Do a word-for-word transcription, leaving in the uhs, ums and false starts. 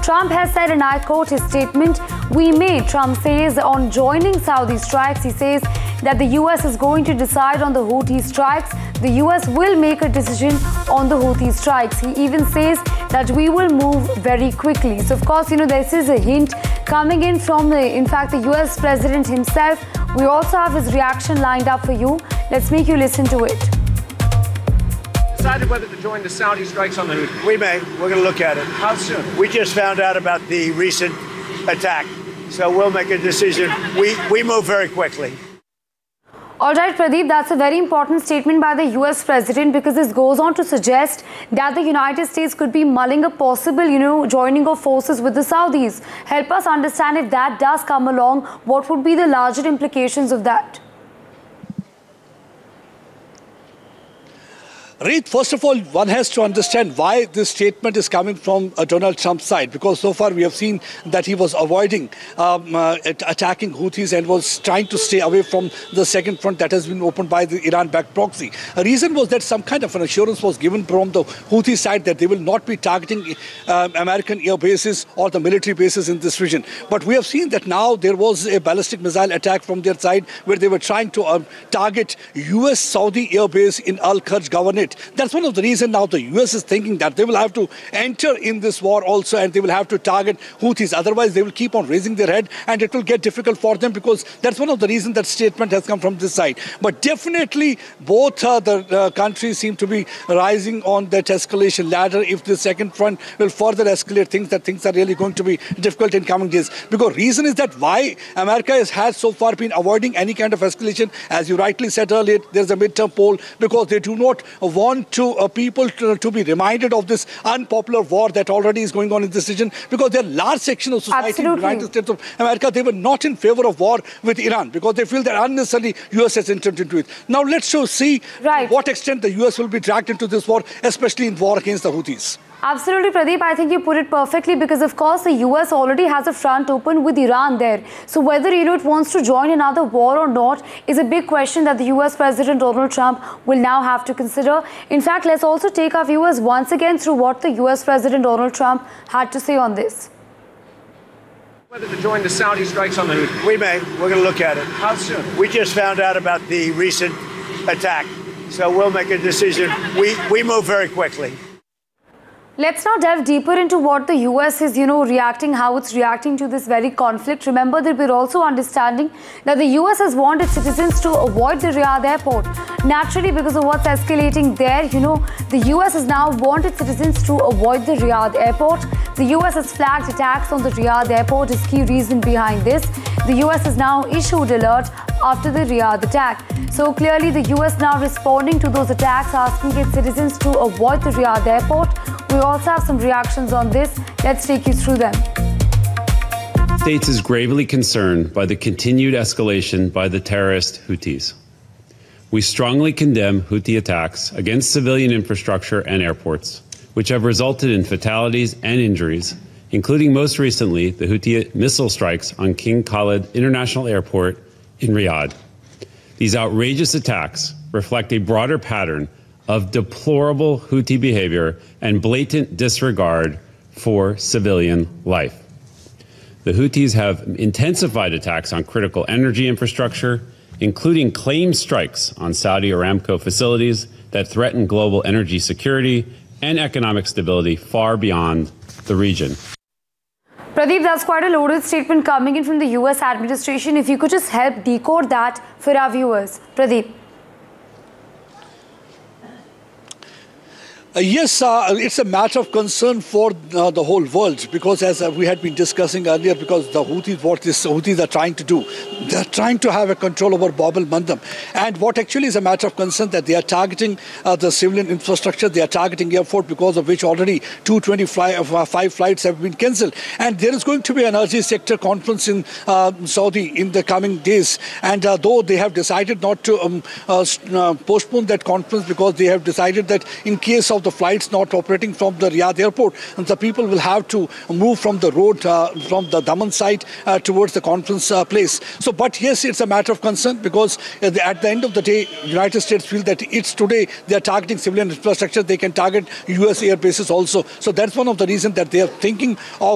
Trump has said, and I quote his statement, "We may," Trump says, on joining Saudi strikes. He says that the U S is going to decide on the Houthi strikes. The U S will make a decision on the Houthi strikes. He even says that we will move very quickly. So, of course, you know, this is a hint coming in from, the, in fact, the U S president himself. We also have his reaction lined up for you. Let's make you listen to it. Decided whether to join the Saudi strikes on the Houthis. We may. We're going to look at it. How soon? We just found out about the recent attack, so we'll make a decision. We, we move very quickly. All right, Pradeep, that's a very important statement by the U S president, because this goes on to suggest that the United States could be mulling a possible, you know, joining of forces with the Saudis. Help us understand, if that does come along, what would be the larger implications of that? Reed, first of all, one has to understand why this statement is coming from uh, Donald Trump's side, because so far we have seen that he was avoiding um, uh, attacking Houthis and was trying to stay away from the second front that has been opened by the Iran-backed proxy. A reason was that some kind of an assurance was given from the Houthi side that they will not be targeting uh, American air bases or the military bases in this region. But we have seen that now there was a ballistic missile attack from their side where they were trying to uh, target U S Saudi air base in Al-Kharj Governorate. That's one of the reasons now the U S is thinking that they will have to enter in this war also, and they will have to target Houthis. Otherwise, they will keep on raising their head, and it will get difficult for them, because that's one of the reasons that statement has come from this side. But definitely, both uh, the uh, countries seem to be rising on that escalation ladder. If the second front will further escalate things, that things are really going to be difficult in coming days. Because reason is that why America has, has so far been avoiding any kind of escalation, as you rightly said earlier, there's a midterm poll, because they do not want to uh, people to, to be reminded of this unpopular war that already is going on in this region, because there are large sections of society Absolutely. in the United States of America, they were not in favor of war with Iran, because they feel that unnecessarily U S has entered into it. Now let's show, see right. to what extent the U S will be dragged into this war, especially in war against the Houthis. Absolutely, Pradeep. I think you put it perfectly, because, of course, the U S already has a front open with Iran there. So whether, you know, it wants to join another war or not is a big question that the U S President Donald Trump will now have to consider. In fact, let's also take our viewers once again through what the U S President Donald Trump had to say on this. Whether to join the Saudi strikes on the Houthis. We may. We're going to look at it. How soon? We just found out about the recent attack, so we'll make a decision. We, we move very quickly. Let's now delve deeper into what the U S is, you know, reacting, how it's reacting to this very conflict. Remember that we're also understanding that the U S has warned its citizens to avoid the Riyadh airport. Naturally, because of what's escalating there, you know, the U S has now warned its citizens to avoid the Riyadh airport. The U S has flagged attacks on the Riyadh airport as key reason behind this. The U S has now issued alert after the Riyadh attack. So clearly the U S now responding to those attacks, asking its citizens to avoid the Riyadh airport. We also have some reactions on this. Let's take you through them. The States is gravely concerned by the continued escalation by the terrorist Houthis. We strongly condemn Houthi attacks against civilian infrastructure and airports, which have resulted in fatalities and injuries, including most recently the Houthi missile strikes on King Khalid International Airport in Riyadh. These outrageous attacks reflect a broader pattern of deplorable Houthi behavior and blatant disregard for civilian life. The Houthis have intensified attacks on critical energy infrastructure, including claimed strikes on Saudi Aramco facilities that threaten global energy security and economic stability far beyond the region. Pradeep, that's quite a loaded statement coming in from the U S administration. If you could just help decode that for our viewers. Pradeep. Uh, yes, uh, it's a matter of concern for uh, the whole world, because as uh, we had been discussing earlier, because the Houthis, what these Houthis are trying to do, they're trying to have a control over Bab el-Mandab. And what actually is a matter of concern, that they are targeting uh, the civilian infrastructure, they are targeting airport, because of which already two hundred twenty-five uh, five flights have been cancelled. And there is going to be an energy sector conference in uh, Saudi in the coming days. And uh, though they have decided not to um, uh, uh, postpone that conference, because they have decided that in case of the flights not operating from the Riyadh airport, and the people will have to move from the road, uh, from the Daman side uh, towards the conference uh, place. So, but yes, it's a matter of concern, because uh, the, at the end of the day, United States feel that it's today they are targeting civilian infrastructure, they can target U S air bases also. So that's one of the reasons that they are thinking of